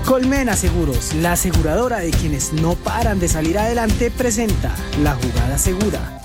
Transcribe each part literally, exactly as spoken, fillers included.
Colmena Seguros, la aseguradora de quienes no paran de salir adelante, presenta La Jugada Segura.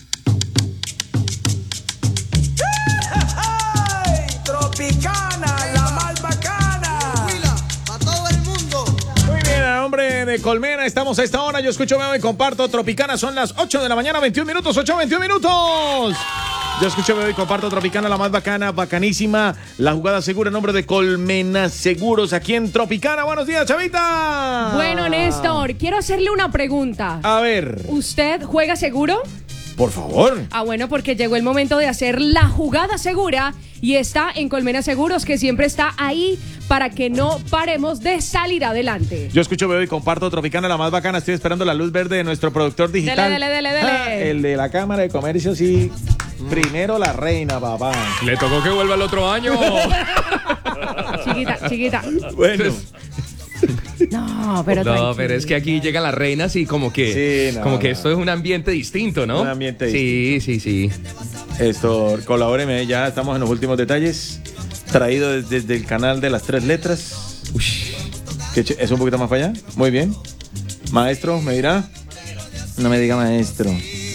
Tropicana, la más bacana. Para todo el mundo. Muy bien, hombre de Colmena, estamos a esta hora. Yo escucho, veo y comparto Tropicana. Son las ocho de la mañana, veintiún minutos, ocho, veintiún minutos. Yo escucho, veo y comparto Tropicana, la más bacana, bacanísima. La Jugada Segura, en nombre de Colmena Seguros, aquí en Tropicana. Buenos días, Chavita. Bueno, Néstor, quiero hacerle una pregunta. A ver. ¿Usted juega seguro? Por favor. Ah, bueno, porque llegó el momento de hacer la jugada segura y está en Colmena Seguros, que siempre está ahí para que no paremos de salir adelante. Yo escucho, veo y comparto Tropicana, la más bacana. Estoy esperando la luz verde de nuestro productor digital. Dele, dele, dele, dele. Ah, el de la Cámara de Comercio, sí. Primero la reina, papá. Le tocó que vuelva el otro año. Chiquita, chiquita. Bueno. No, pero No, tranquilo. pero es que aquí llegan las reinas y como que, Sí, no, como que no. esto es un ambiente distinto, ¿no? Un ambiente Sí, sí, sí. Esto, colabóreme, ya estamos en los últimos detalles. Traído desde, desde el canal de las tres letras. Ush. Que ch- ¿Es un poquito más para allá? Muy bien. Maestro, ¿me dirá? No me diga maestro.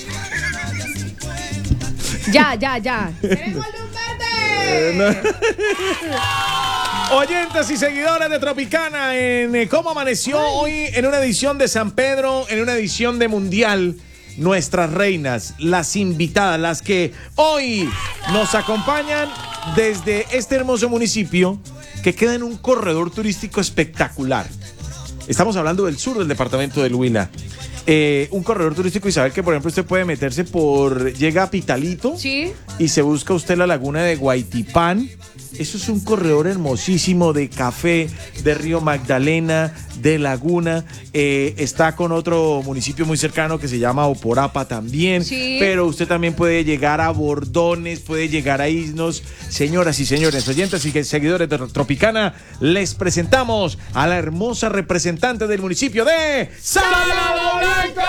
Ya, ya, ya. Oyentes y seguidores de Tropicana, en eh, cómo amaneció hoy en una edición de San Pedro, en una edición de Mundial, nuestras reinas, las invitadas, las que hoy nos acompañan desde este hermoso municipio que queda en un corredor turístico espectacular. Estamos hablando del sur del departamento del Huila. Eh, un corredor turístico, y saber que, por ejemplo, usted puede meterse por, llega a Pitalito, Sí. y se busca usted la laguna de Guaitipán. Eso es un corredor hermosísimo de café, de Río Magdalena, de laguna. Eh, está con otro municipio muy cercano que se llama Oporapa también. Sí. Pero usted también puede llegar a Bordones, puede llegar a Isnos. Señoras y señores, oyentes y seguidores de Tropicana, les presentamos a la hermosa representante del municipio de Salado Blanco.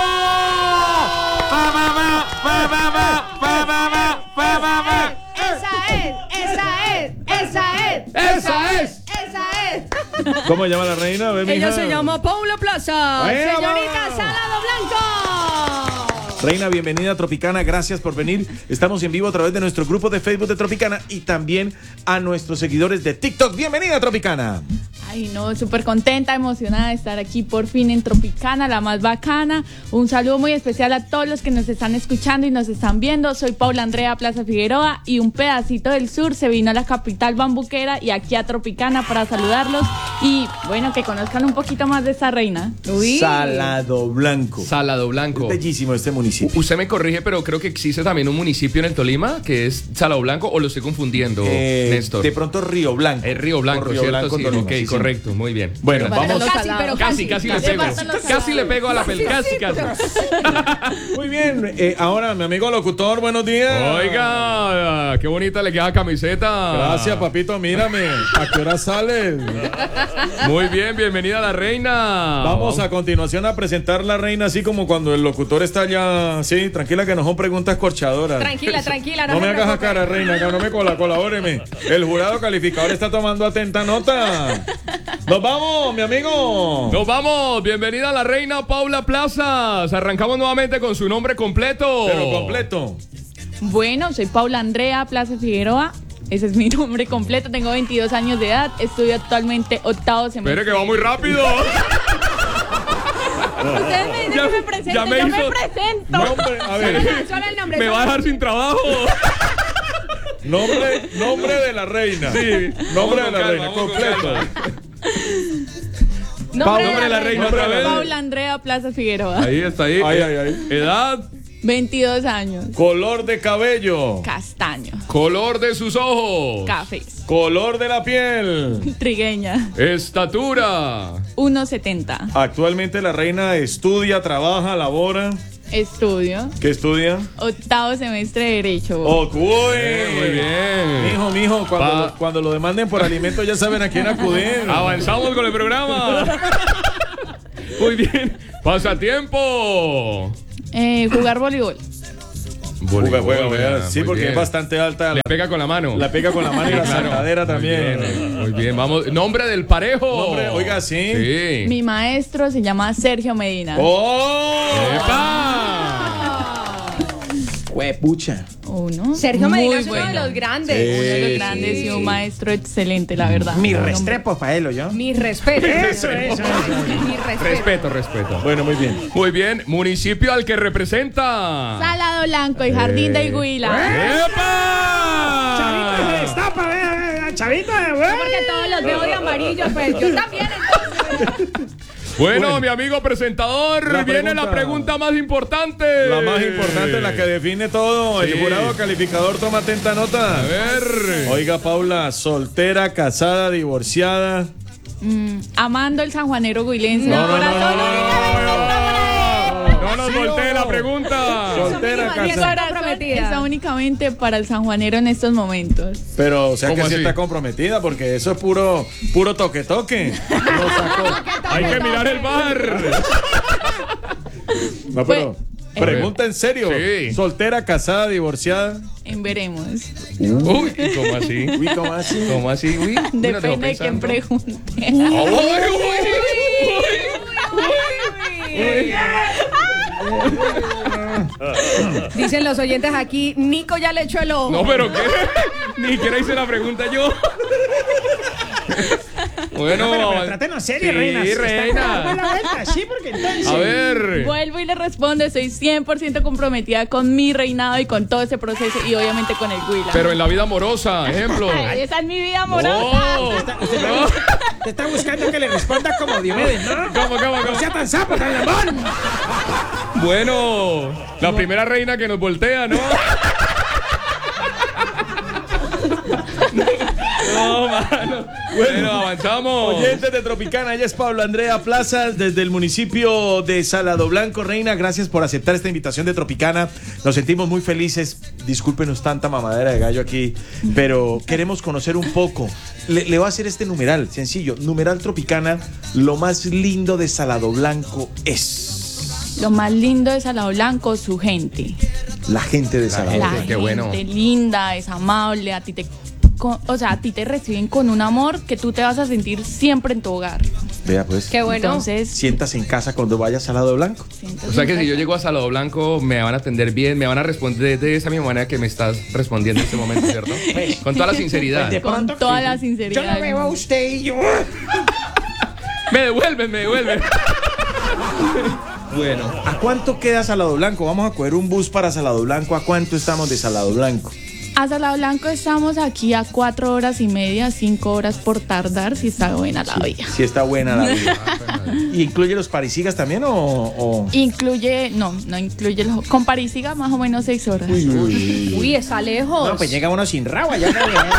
Pa, pa, pa, pa, pa, pa, pa, pa, pa, pa. Esa es, esa es, esa es. ¡Esa es! Esa es. ¿Cómo se llama la reina? A ver, Ella mija. se llama Paula Plaza. Bueno, Señorita vamos. Salado Blanco. Reina, bienvenida a Tropicana, gracias por venir. Estamos en vivo a través de nuestro grupo de Facebook de Tropicana y también a nuestros seguidores de TikTok. Bienvenida a Tropicana. Ay, no, súper contenta, emocionada de estar aquí por fin en Tropicana, la más bacana. Un saludo muy especial a todos los que nos están escuchando y nos están viendo. Soy Paula Andrea Plaza Figueroa y un pedacito del sur se vino a la capital bambuquera y aquí a Tropicana para saludarlos y, bueno, que conozcan un poquito más de esta reina. Uy. Salado Blanco. Salado Blanco. Es bellísimo este municipio. Usted me corrige, pero creo que existe también un municipio en el Tolima que es Salado Blanco, o lo estoy confundiendo, Eh, Néstor. de pronto Río Blanco. Es Río Blanco, O Río ¿cierto? Blanco, Sí, Tolima, ok, sí, sí. correcto, muy bien. Bueno, Pero vamos. casi, pero Casi, casi le casi. pego. Le faltan los Casi le pego a la pel. Casi, casi. Muy bien, eh, ahora mi amigo locutor, buenos días. Oiga, qué bonita le queda la camiseta. Gracias, papito, mírame. ¿A qué hora sales? Muy bien, bienvenida a la reina. Vamos a continuación a presentar la reina, así como cuando el locutor está ya. Sí, tranquila, que no son preguntas corchadoras. Tranquila, tranquila. No se me hagas a preocupe. cara, reina, que no me cola, colabóreme. El jurado calificador está tomando atenta nota. Nos vamos, mi amigo. Nos vamos, bienvenida a la reina Paula Plazas. Arrancamos nuevamente con su nombre completo. Pero completo. Bueno, soy Paula Andrea Plaza Figueroa. Ese es mi nombre completo. Tengo veintidós años de edad. Estudio actualmente octavo semestre. Espere que va muy rápido. Ustedes me dicen Ya- que me presente. ya me yo hizo- me presento. Nombre, a ver. Solo- solo el nombre. Me solo- va a dejar sin trabajo. Nombre, nombre de la reina. Sí. Nombre de Vamos la con reina, calma, vamos con completo. calma. Nombre, Nombre de la reina Nombre de otra la vez. reina. Paula Andrea Plaza Figueroa. Ahí está, ahí. Ay, ay, ay. Edad, veintidós años. Color de cabello. Castaño. color de sus ojos, Cafés. Color de la piel. Trigueña. estatura, uno setenta. Actualmente la reina estudia, trabaja, labora. Estudio. ¿Qué estudia? Octavo semestre de Derecho. Oh, uy. muy bien. Mijo, mijo, cuando, Pa- lo, cuando lo demanden por alimento ya saben a quién acudir. Avanzamos con el programa. Muy bien. Pasatiempo. Eh, jugar voleibol. Juega, juega, vea, juega. Sí, muy porque bien. es bastante alta. Le La, pega con la mano. la pega con la mano y la Claro. saltadera Muy también. bien, muy bien, vamos. Nombre del parejo. Nombre, oiga, sí. Sí. Mi maestro se llama Sergio Medina. ¡Oh! ¡Epa! ¡Huepucha! Uno. Sergio muy Medina es uno de bueno. los grandes. Sí. Uno de los Sí, grandes sí, y un sí. maestro excelente, la verdad. Mi Un hombre- restrepo para él, ¿o yo? Mi respeto. Eso, eso, eso. Mi respeto. Respeto, respeto. Bueno, muy bien. Muy bien, municipio al que representa. Salado Blanco y Jardín de Iguila. ¡Epa! Destapa, ve, chavito, No, porque todos los veo de amarillo, pues yo también entonces. Bueno, Bueno. mi amigo presentador, La viene pregunta- la pregunta más importante. La más importante, la que define todo. El Sí. jurado calificador toma atenta nota. A ver. Oiga, Paula, soltera, casada, divorciada. Mm, amando el sanjuanero guilense. No, no, no, Corazón no, no, únicamente no, no, para él. No nos ¿Sí voltee o la no? pregunta. Soltera, mínima diez casada. horas. Corazón comprometida. está únicamente para el sanjuanero en estos momentos. Pero, o sea que ¿Cómo sí así? está comprometida, porque eso es puro, puro toque toque. Lo sacó. Hay que mirar el bar. No, pero Fue- pregunta en serio. Sí. Soltera, casada, divorciada. En veremos. Uy, ¿cómo así? Uy, ¿cómo así? ¿Cómo así? Uy, uy, nos dejó Depende de quién pensando. pregunte. Uy, uy, Dicen los oyentes aquí, Nico ya le echó el ojo. No, pero ¿qué? Ni siquiera hice la pregunta yo. Bueno, Pero trátenos serio, sí, reina. reina. la vuelta, sí, porque entonces. A ver. Vuelvo y le respondo, estoy cien por ciento comprometida con mi reinado y con todo ese proceso y obviamente con el Huila. Pero en la vida amorosa, ejemplo. Ay, esa es mi vida amorosa. No. No. Te está buscando que le responda como Diomedes, ¿no? ¿Cómo, cómo, cómo? No sea tan sapo, tan lambón. Bueno, la primera reina que nos voltea, ¿no? No, mano. Bueno, avanzamos. Oyentes de Tropicana, ella es Pablo Andrea Plazas desde el municipio de Salado Blanco. Reina, gracias por aceptar esta invitación de Tropicana. Nos sentimos muy felices. Discúlpenos tanta mamadera de gallo aquí, pero queremos conocer un poco. Le, le voy a hacer este numeral, sencillo. Numeral Tropicana, lo más lindo de Salado Blanco es Lo más lindo de Salado Blanco, su gente. la gente de Salado La Qué Blanco. gente bueno. linda, es amable, a ti te con- o sea, a ti te reciben con un amor que tú te vas a sentir siempre en tu hogar. Vea pues, Qué bueno. Entonces, siéntase en casa cuando vaya a Salado Blanco. siéntase O sea que en si yo casa. llego a Salado Blanco, me van a atender bien, me van a responder de esa misma manera que me estás respondiendo en este momento, ¿cierto? Con toda la sinceridad. De Con pronto, toda la Yo sinceridad. lo veo a usted y yo. Me devuelven, me devuelven. Bueno, ¿A cuánto queda Salado Blanco? Vamos a coger un bus para Salado Blanco. ¿A cuánto estamos de Salado Blanco? A Salado Blanco estamos aquí a cuatro horas y media, cinco horas por tardar, si está buena la vida. Si está buena la vida. ¿Y incluye los parisigas también o...? o- Incluye, no, no incluye, los, con Parisiga más o menos seis horas. Uy, está lejos. No, pues llega uno sin rabo allá.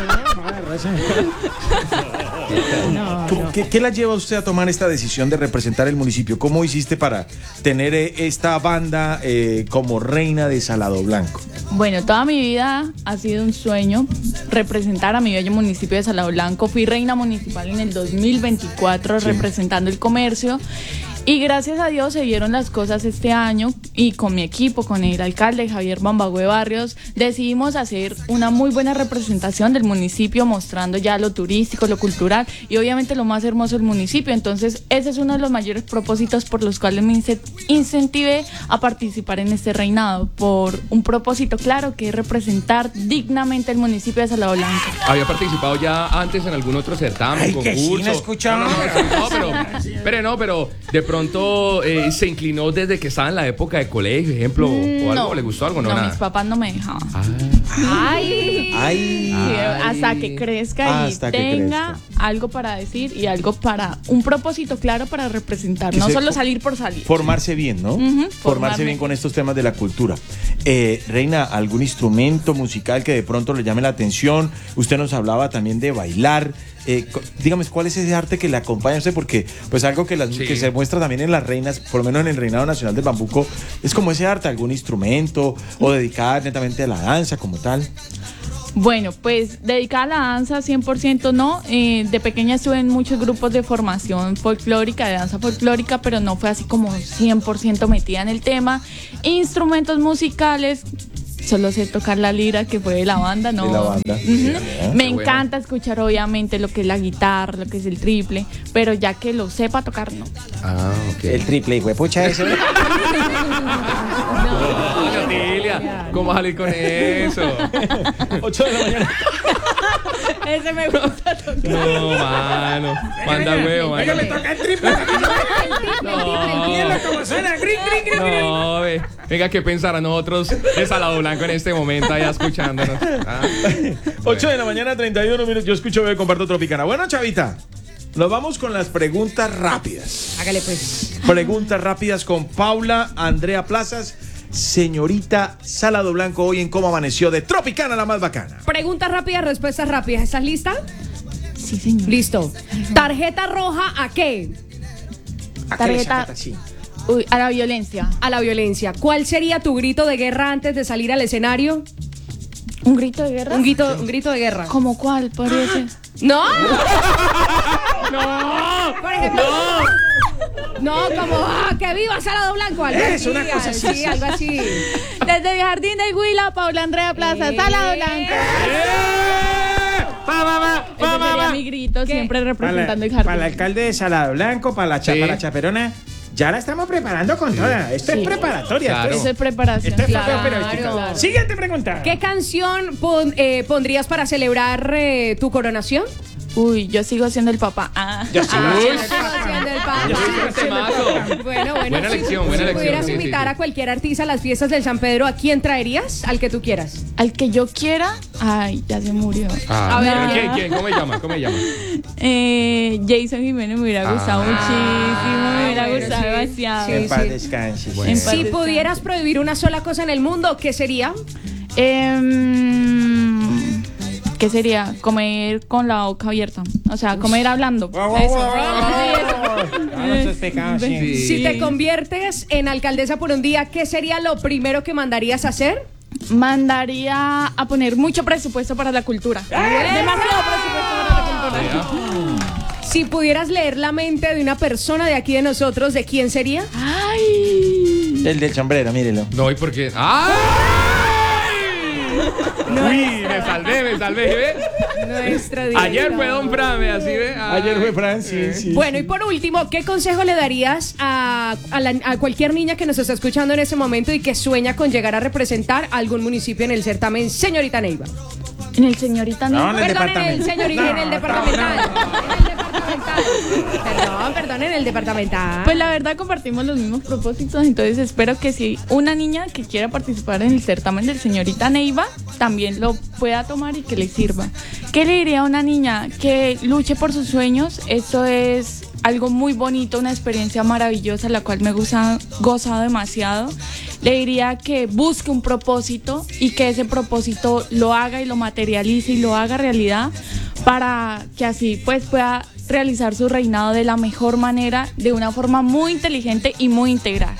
¿Cómo- ¿Qué, qué la lleva usted a tomar esta decisión de representar el municipio? ¿Cómo hiciste para tener eh, esta banda eh, como reina de Salado Blanco? Bueno, toda mi vida ha sido un sueño representar a mi bello municipio de Salado Blanco. Fui reina municipal en el dos mil veinticuatro representando el comercio. Y gracias a Dios se dieron las cosas este año y con mi equipo, con el alcalde Javier Bambagüe Barrios, decidimos hacer una muy buena representación del municipio mostrando ya lo turístico, lo cultural y obviamente lo más hermoso del municipio. Entonces ese es uno de los mayores propósitos por los cuales me ince- incentivé a participar en este reinado, por un propósito claro que es representar dignamente el municipio de Salado Blanco. había participado ya antes en algún otro certamen, Ay, que sí, concurso. no he escuchado. No, no, no, no, pero, pero no, pero de pronto eh, se inclinó desde que estaba en la época de colegio, ejemplo, o algo, ¿le gustó algo? No, no nada. mis papás no me dejaban. Ay. Ay, Sí, hasta que crezca Hasta y que tenga crezca. algo para decir y algo para un propósito claro para representar, Que no se- solo salir por salir. formarse bien, ¿no? Ujú, formarse formarme. bien con estos temas de la cultura. Eh, Reina, ¿algún instrumento musical que de pronto le llame la atención? Usted nos hablaba también de bailar. Eh, co- dígame, ¿cuál es ese arte que le acompaña a usted? Porque pues algo que, las, Sí. que se muestra también en las reinas, por lo menos en el Reinado Nacional del Bambuco, es como ese arte, algún instrumento o dedicada netamente a la danza como tal. Bueno, pues dedicada a la danza cien por ciento no. Eh, de pequeña estuve en muchos grupos de formación folclórica, de danza folclórica, pero no fue así como cien por ciento metida en el tema. Instrumentos musicales, solo sé tocar la lira que fue de la banda, ¿no? De la banda. Ujú. Sí, Me Qué encanta escuchar obviamente lo que es la guitarra, lo que es el triple, pero ya que lo sepa tocar, no. Ah, ok. El triple, hijo de pucha, eso. No, Natalia, ¿cómo vas a salir con eso? ocho de la mañana. Ese me gusta tocar. No, mano. Manda huevo, Venga, mano. me toca el triple. Míralo cómo suena. Gring, gring, gring, gring. No, ve. Venga, ¿qué pensar a nosotros de Salado Blanco en este momento allá escuchándonos? Ah, ocho de la mañana, treinta y uno minutos. Yo escucho, veo, comparto Tropicana. Bueno, Chavita, nos vamos con las preguntas rápidas. Hágale pues. Preguntas rápidas con Paula Andrea Plazas, señorita Salado Blanco, hoy en Cómo Amaneció de Tropicana, la más bacana. Preguntas rápidas, respuestas rápidas. ¿Estás lista? Sí, señor. Listo. ¿Tarjeta roja a qué? Tarjeta Sí. uy, a la violencia. A la violencia. ¿Cuál sería tu grito de guerra antes de salir al escenario? ¿Un grito de guerra? Un grito, un grito de guerra. ¿Cómo cuál? Podría ser. ¡No! ¡No! Por ejemplo. No, como, ah, que viva Salado Blanco. Algo Es así, una cosa así, sí, sí. algo así. Desde el Jardín del Huila, Paula Andrea Plaza, Eh. Salado Blanco. Pa, pa, pa, Ese pa, pa, sería pa. mi grito, ¿Qué? siempre representando el Para jardín. el alcalde de Salado Blanco, para la, cha- Sí. para la chaperona, ya la estamos preparando con toda. Esto Sí. es preparatoria. Claro. Esto Eso es, es preparación. esto es claro. papel periodístico. claro. Siguiente pregunta. ¿Qué canción pon- eh, pondrías para celebrar eh, tu coronación? Uy, yo sigo siendo el papá. Ah. Yo sigo Ah, haciendo- sigo siendo el papá. Yo soy un temazo. Bueno, bueno. Buena si- elección, buena si elección, pudieras sí, sí, invitar sí. a cualquier artista a las fiestas del San Pedro, ¿a quién traerías? Al que tú quieras. Al que yo quiera, ay, ya se murió. Ah, A ver, ¿quién, ya. quién? ¿Cómo se llama? ¿Cómo se llama? Eh, Jason Jiménez me hubiera gustado Ah. muchísimo, me hubiera bueno, gustado sí. demasiado. Sí, En paz sí. descanse. Bueno. En paz Si descanse. pudieras prohibir una sola cosa en el mundo, ¿qué sería? Em, ¿Qué sería? Comer con la boca abierta. O sea, comer hablando. Guau, guau, Eso. guau, guau, Sí, guau. eso. Ah, no, eso es pecado, sí. Sí. Si te conviertes en alcaldesa por un día, ¿qué sería lo primero que mandarías a hacer? Mandaría a poner mucho presupuesto para la cultura. Demasiado presupuesto para la cultura. Si pudieras leer la mente de una persona de aquí de nosotros, ¿de quién sería? Ay. El del sombrero, mírelo. No, ¿y por qué? ¡Ay! Uy, me salvé, me salvé, ¿sí ve? Nuestra Ayer fue Don Frame, así ve. Ay. Ayer fue Francis. Sí, Bueno, y por último, ¿qué consejo le darías a, a la- a cualquier niña que nos está escuchando en ese momento y que sueña con llegar a representar a algún municipio en el certamen, señorita Neiva? En el señorita No, no. en el Perdón, en el departamento. señorita, en el No, departamental. En el departamental. Perdón, perdón, en el departamental. Pues la verdad compartimos los mismos propósitos, entonces espero que si una niña que quiera participar en el certamen del señorita Neiva también lo pueda tomar y que le sirva. ¿Qué le diría a una niña? Que luche por sus sueños, esto es algo muy bonito, una experiencia maravillosa, la cual me he goza- gozado demasiado. Le diría que busque un propósito y que ese propósito lo haga y lo materialice y lo haga realidad para que así pues pueda realizar su reinado de la mejor manera, de una forma muy inteligente y muy integral.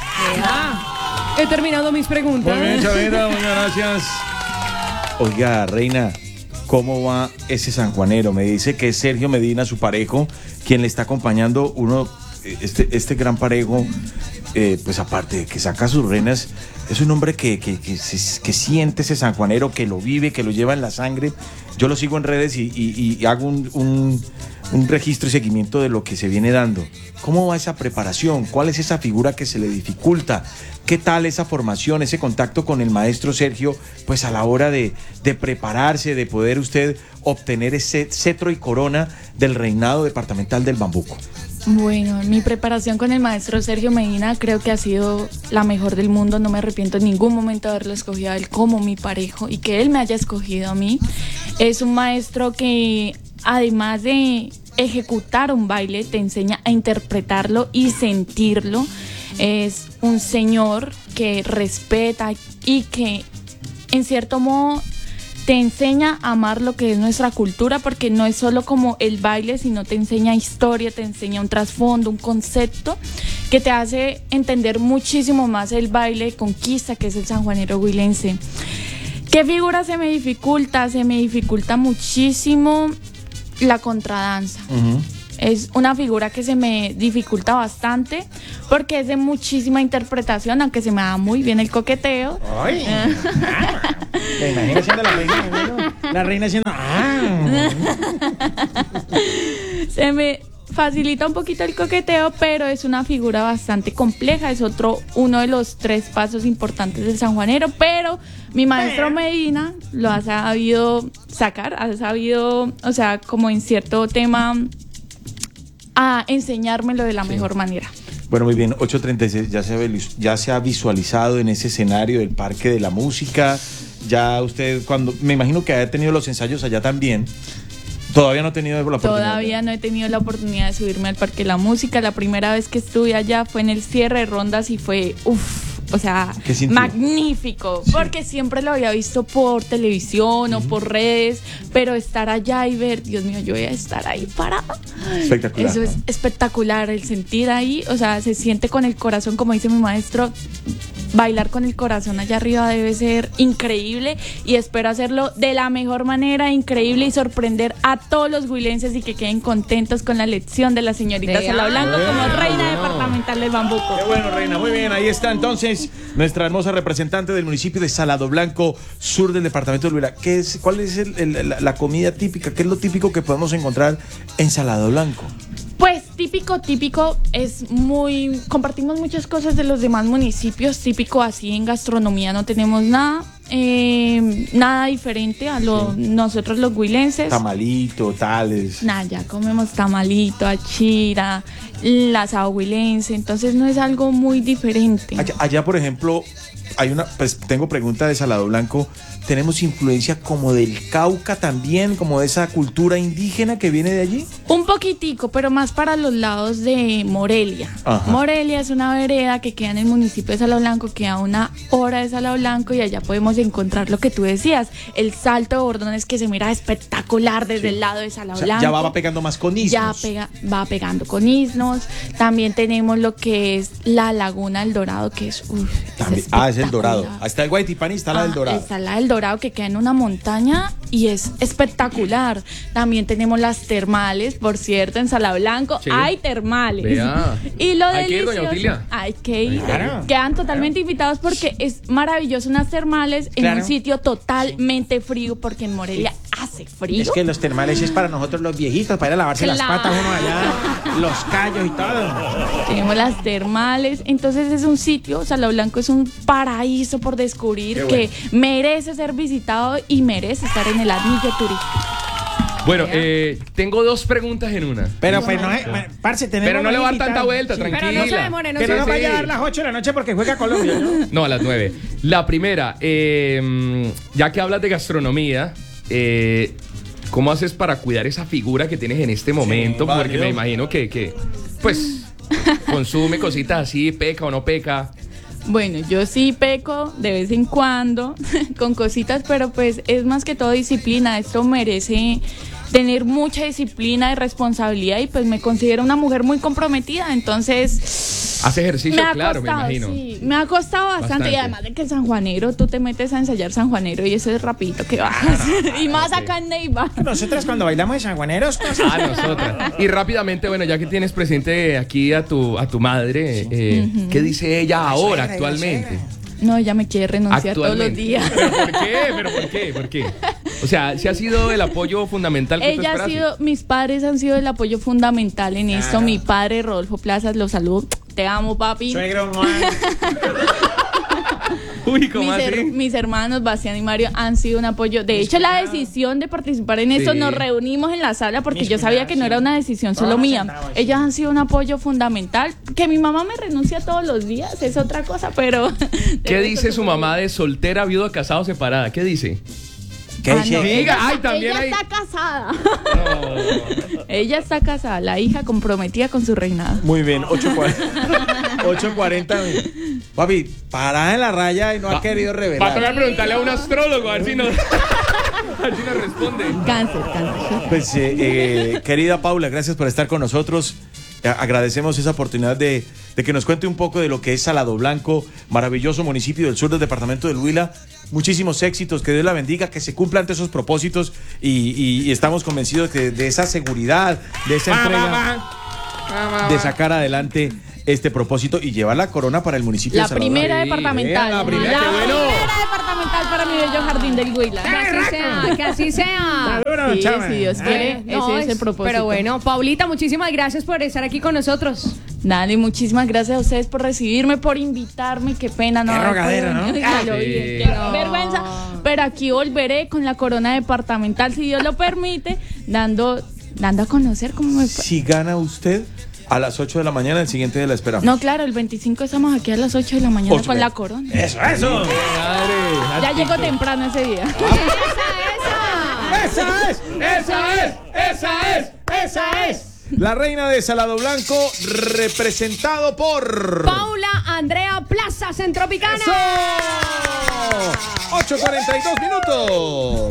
He terminado mis preguntas. Muy bien, Chavita, muchas gracias. Oiga, Reina, ¿cómo va ese sanjuanero? Me dice que es Sergio Medina, su parejo, quien le está acompañando. Uno, este, este gran parejo, eh, pues aparte de que saca sus reinas, es un hombre que, que, que, se- que siente ese sanjuanero, que lo vive, que lo lleva en la sangre. Yo lo sigo en redes y, y- y hago un, un, un registro y seguimiento de lo que se viene dando. ¿Cómo va esa preparación? ¿Cuál es esa figura que se le dificulta? ¿Qué tal esa formación, ese contacto con el maestro Sergio, pues a la hora de, de prepararse, de poder usted obtener ese cetro y corona del reinado departamental del Bambuco? Bueno, mi preparación con el maestro Sergio Medina creo que ha sido la mejor del mundo. No me arrepiento en ningún momento de haberlo escogido a él como mi parejo y que él me haya escogido a mí. Es un maestro que además de ejecutar un baile, te enseña a interpretarlo y sentirlo. Es un señor que respeta y que en cierto modo te enseña a amar lo que es nuestra cultura, porque no es solo como el baile, sino te enseña historia, te enseña un trasfondo, un concepto que te hace entender muchísimo más el baile conquista, que es el sanjuanero huilense. ¿Qué figura se me dificulta? Se me dificulta muchísimo la contradanza. Uh-huh. Es una figura que se me dificulta bastante porque es de muchísima interpretación, aunque se me da muy bien el coqueteo. Ay. ¿Te imaginas siendo la reina? ¿No? La reina siendo... Ah. Se me facilita un poquito el coqueteo, pero es una figura bastante compleja. Es otro, uno de los tres pasos importantes del sanjuanero, pero mi maestro Medina lo ha sabido sacar, ha sabido, o sea, como en cierto tema, a enseñármelo de la sí. mejor manera. Bueno, muy bien, ocho treinta y seis, ya se, ha, ya se ha visualizado en ese escenario del Parque de la Música. Ya usted, cuando me imagino que ha tenido los ensayos allá también. Todavía no he tenido la oportunidad. Todavía no he tenido la oportunidad de subirme al Parque de la Música. La primera vez que estuve allá fue en el cierre de rondas y fue, uff, o sea, magnífico. Sí. Porque siempre lo había visto por televisión uh-huh. o por redes, pero estar allá y ver, Dios mío, yo voy a estar ahí parada. Espectacular. Eso es espectacular, el sentir ahí, o sea, se siente con el corazón, como dice mi maestro. Bailar con el corazón allá arriba debe ser increíble y espero hacerlo de la mejor manera, increíble y sorprender a todos los huilenses y que queden contentos con la elección de la señorita Sala Blanco como reina departamental del Bambuco. Qué bueno, reina, muy bien, ahí está entonces nuestra hermosa representante del municipio de Salado Blanco, sur del departamento de Huila. ¿Qué es, ¿Cuál es el, el, la, la comida típica? ¿Qué es lo típico que podemos encontrar en Salado Blanco? Pues típico, típico, es muy... Compartimos muchas cosas de los demás municipios, típico así en gastronomía no tenemos nada, eh, nada diferente a lo sí. nosotros los huilenses. Tamalito, tales. Nah, ya comemos tamalito, achira, el asado huilense, entonces no es algo muy diferente. Allá, allá por ejemplo, hay una, pues tengo pregunta de Salado Blanco. ¿Tenemos influencia como del Cauca también, como de esa cultura indígena que viene de allí? Un poquitico, pero más para los lados de Morelia. Ajá. Morelia es una vereda que queda en el municipio de Salado Blanco, queda a una hora de Salado Blanco y allá podemos encontrar lo que tú decías, el salto de bordones que se mira espectacular desde sí. el lado de Salado o sea, Blanco. Ya va pegando más con isnos. Ya pega, va pegando con isnos. También tenemos lo que es la Laguna del Dorado, que es... Uf, es ah, es el Dorado. Ahí está el Guaytipán y está ah, la del Dorado. Está la del Dorado que queda en una montaña y es espectacular. También tenemos las termales, por cierto, en Salado Blanco sí. hay termales. Vea. Y lo hay delicioso, que ir, doña Otilia. Hay que ir. Claro. Quedan totalmente claro. invitados porque es maravilloso unas termales en claro. un sitio totalmente frío porque en Morelia sí. hace frío. Es que los termales es para nosotros los viejitos, para ir a lavarse claro. las patas uno allá, los callos y todo. Tenemos las termales, entonces es un sitio, Salado Blanco es un paraíso por descubrir Qué que bueno. merece ser visitado y merece estar en el anillo turístico. Bueno, eh, tengo dos preguntas en una. Pero pues no es, parce, tenemos Pero no le va a dar tanta vuelta, sí, tranquila. Pero no se demore, no que se no nos sí. vaya a dar las ocho de la noche porque juega Colombia, ¿no? No, a las nueve. La primera, eh, ya que hablas de gastronomía, eh, ¿cómo haces para cuidar esa figura que tienes en este momento? Sí, porque me imagino que, que, pues, consume cositas así, peca o no peca. Bueno, yo sí peco de vez en cuando con cositas, pero pues es más que todo disciplina. Esto merece tener mucha disciplina y responsabilidad y pues me considero una mujer muy comprometida, entonces... Hace ejercicio, me claro, costado, me imagino. Sí, me ha costado bastante. bastante y además de que el sanjuanero, tú te metes a ensayar sanjuanero y eso es rapidito que bajas. y más okay. acá en Neiva. Nosotras cuando bailamos de sanjuaneros... Pues... Ah, nosotras. Y rápidamente, bueno, ya que tienes presente aquí a tu, a tu madre, eh, uh-huh. ¿qué dice ella ahora, suegra, actualmente? No, ella me quiere renunciar todos los días. ¿Pero por qué? ¿Pero por qué? ¿Por qué? O sea, ¿sí ha sido el apoyo fundamental que ella ha sido, mis padres han sido el apoyo fundamental en esto. Mi padre, Rodolfo Plazas, lo saludo. Te amo, papi. Suegro, Uy, ¿cómo mis, así? her- mis hermanos Bastián y Mario han sido un apoyo. De hecho, la decisión de participar en esto, sí. nos reunimos en la sala porque mis yo sabía que no era una decisión solo mía. Ellas han sido un apoyo fundamental. Que mi mamá me renuncia todos los días es otra cosa, pero... ¿Qué dice su mamá de soltera, viuda, casado, separada? ¿Qué dice? ¿Qué ah, dice? No, Diga, ella, ay, también ella hay... está casada. No. Ella está casada, la hija comprometida con su reinado. Muy bien, ocho cuarenta. Papi, parada en la raya y no ha Va, querido revelar. Va a tocar preguntarle a un astrólogo a ver si nos, a ver si nos corresponde. Cáncer, cáncer. Pues, eh, eh, querida Paula, gracias por estar con nosotros. Eh, agradecemos esa oportunidad de, de que nos cuente un poco de lo que es Salado Blanco, maravilloso municipio del sur del departamento del Huila. Muchísimos éxitos, que Dios la bendiga, que se cumplan esos propósitos y, y, y estamos convencidos que de esa seguridad, de esa entrega, de sacar adelante este propósito y llevar la corona para el municipio La de Salado primera Blanco. departamental. La primera, La qué bueno. primera departamental para mi bello jardín del Huila. Que así sea, que así sea. Sí, si Dios quiere, No, ese es el propósito. Pero bueno, Paulita, muchísimas gracias por estar aquí con nosotros. Dale, muchísimas gracias a ustedes por recibirme, por invitarme. Qué pena, ¿no? Qué rogadera, ¿no? Ya lo vi, Sí. qué vergüenza. Pero aquí volveré con la corona departamental, si Dios lo permite, dando, dando a conocer cómo me fue. Si gana usted, a las ocho de la mañana, el siguiente día la esperamos. No, claro, el veinticinco estamos aquí a las ocho de la mañana Ocho, con bien. la corona. Eso, eso. Ya llego temprano ese día. ¡Esa es! ¡Esa es! ¡Esa es! ¡Esa es! La reina de Salado Blanco, representado por Paula Andrea Plaza, Centropicana. ¡Eso! ocho cuarenta y dos minutos.